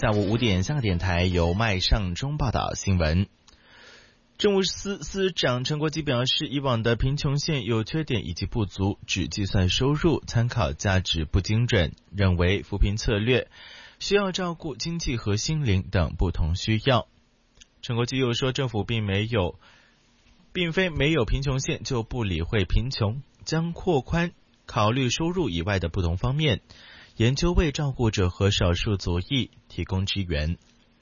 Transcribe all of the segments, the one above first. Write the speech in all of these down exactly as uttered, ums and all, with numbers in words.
下午五点，香港电台由麦尚中报道新闻。政务司司长陈国基表示，以往的贫穷线有缺点以及不足，只计算收入，参考价值不精准，认为扶贫策略需要照顾经济和心灵等不同需要。陈国基又说，政府并没有并非没有贫穷线就不理会贫穷，将扩宽考虑收入以外的不同方面，研究为照顾者和少数族裔提供支援。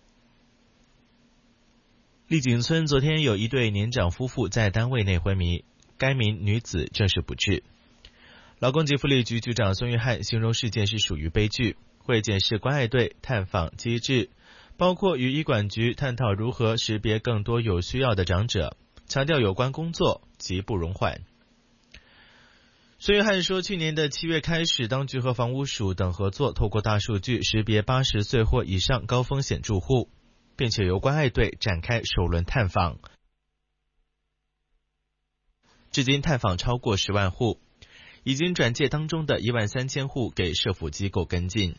丽景村昨天有一对年长夫妇在单位内昏迷，该名女子证实不治。劳工及福利局局长孙玉菡形容事件是属于悲剧，会检视关爱队探访机制，包括与医管局探讨如何识别更多有需要的长者，强调有关工作极不容缓。孙玉菡说，去年的七月开始，当局和房屋署等合作，透过大数据识别八十岁或以上高风险住户，并且由关爱队展开首轮探访，至今探访超过十万户，已经转介当中的一万三千户给社福机构跟进。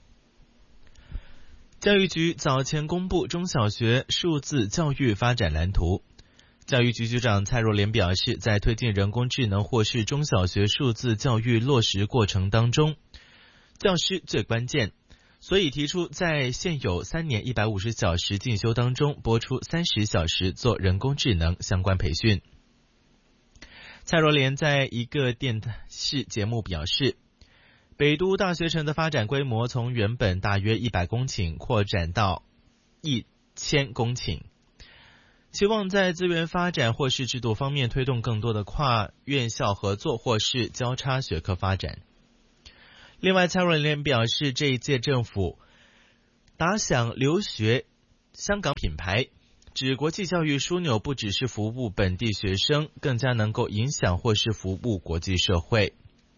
教育局早前公布中小学数字教育发展蓝图，教育局局长蔡若莲表示，在推进人工智能或是中小学数字教育落实过程当中，教师最关键，所以提出在现有三年一百五十小时进修当中拨出三十小时做人工智能相关培训。蔡若莲在一个电视节目表示，北都大学城的发展规模从原本大约一百公顷扩展到一千公顷，期望在资源发展或是制度方面推动更多的跨院校合作或是交叉学科发展。另外，蔡若莲表示，这一届政府打响留学香港品牌，指国际教育枢纽不只是服务本地学生，更加能够影响或是服务国际社会。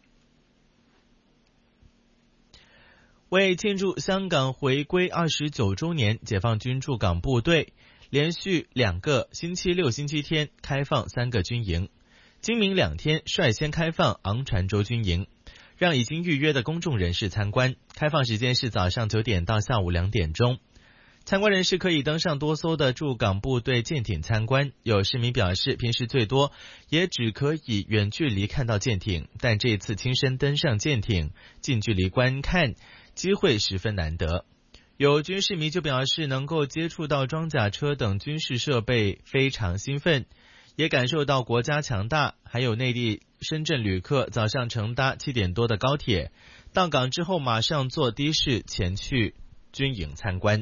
为庆祝香港回归二十九周年，解放军驻港部队连续两个星期六、星期天开放三个军营，今明两天率先开放昂船洲军营，让已经预约的公众人士参观，开放时间是早上九点到下午两点钟。参观人士可以登上多艘的驻港部队舰艇参观。有市民表示，平时最多也只可以远距离看到舰艇，但这次亲身登上舰艇，近距离观看，机会十分难得。有军事迷就表示，能够接触到装甲车等军事设备非常兴奋，也感受到国家强大。还有内地深圳旅客早上乘搭七点多的高铁，到港之后马上坐的士前去军营参观。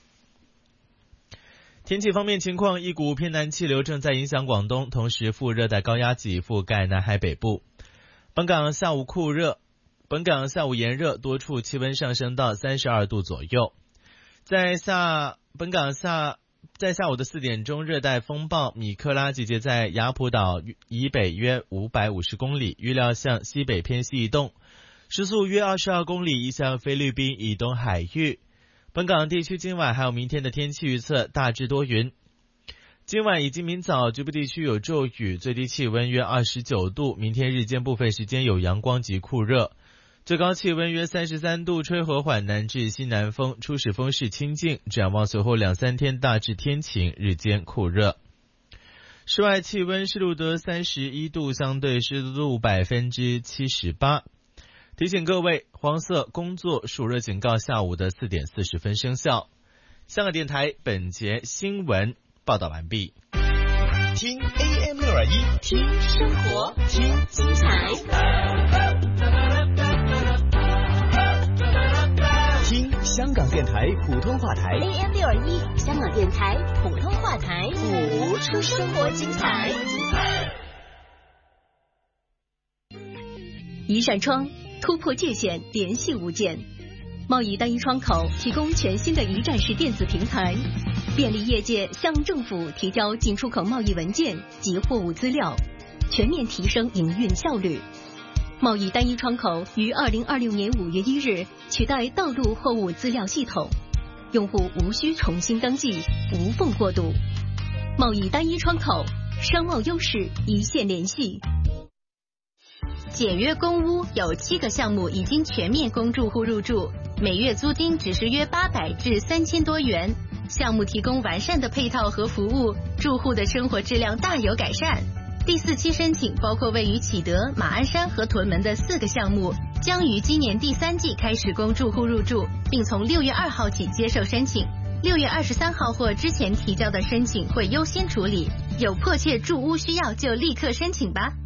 天气方面情况，一股偏南气流正在影响广东，同时副热带高压脊覆盖南海北部。本港下午酷热，本港下午炎热，多处气温上升到三十二度左右。在下本港下在下午的四点钟，热带风暴米克拉集结在雅浦岛以北约五百五十公里，预料向西北偏西移动，时速约二十二公里，移向菲律宾以东海域。本港地区今晚还有明天的天气预测大致多云，今晚以及明早局部地区有骤雨，最低气温约二十九度，明天日间部分时间有阳光及酷热，最高气温约三十三度，吹和缓南至西南风，初时风势清劲。展望随后两三天大致天晴，日间酷热。室外气温是录得三十一度，相对湿度百分之七十八。提醒各位，黄色工作暑热警告下午的四点四十分生效。香港电台本节新闻报道完毕。 听 A M 六二一， 听生活，听精彩， 听香港电台普通话台 A M 六二一，香港电台普通话台， 谱出生活精彩。一扇窗突破界限，联系物件。贸易单一窗口提供全新的一站式电子平台，便利业界向政府提交进出口贸易文件及货物资料，全面提升营运效率。贸易单一窗口于二零二六年五月一日取代道路货物资料系统，用户无需重新登记，无缝过渡。贸易单一窗口，商贸优势一线联系。简约公屋有七个项目已经全面供住户入住， 每月租金只是约八百至三千多元。项目提供完善的配套和服务，住户的生活质量大有改善。第四期申请包括位于启德、马鞍山和屯门的四个项目，将于今年第三季开始供住户入住，并从六月二号起接受申请。六月二十三号或之前提交的申请会优先处理，有迫切住屋需要就立刻申请吧。